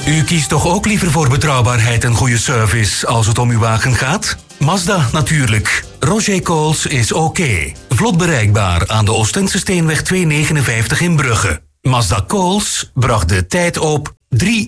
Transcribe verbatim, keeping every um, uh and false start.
U kiest toch ook liever voor betrouwbaarheid en goede service als het om uw wagen gaat? Mazda natuurlijk. Roger Coles is oké. Vlot bereikbaar aan de Oostendse Steenweg tweehonderdnegenenvijftig in Brugge. Mazda Coles bracht de tijd op drie